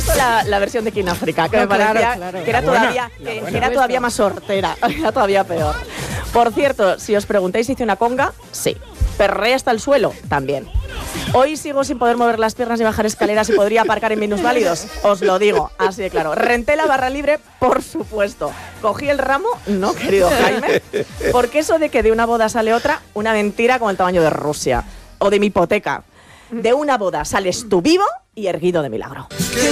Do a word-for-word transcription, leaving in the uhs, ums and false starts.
visto la, la versión de King África, que No, me parecía claro, claro. que era La buena, todavía, la que, buena. que era todavía más hortera, era todavía peor. Por cierto, si os preguntáis si hice una conga, sí. Perré hasta el suelo, también. Hoy sigo sin poder mover las piernas y bajar escaleras y podría aparcar en minusválidos, os lo digo, así de claro. Renté la barra libre, por supuesto. Cogí el ramo, no, querido Jaime, porque eso de que de una boda sale otra, una mentira como el tamaño de Rusia o de mi hipoteca. De una boda sales tú vivo y erguido de milagro.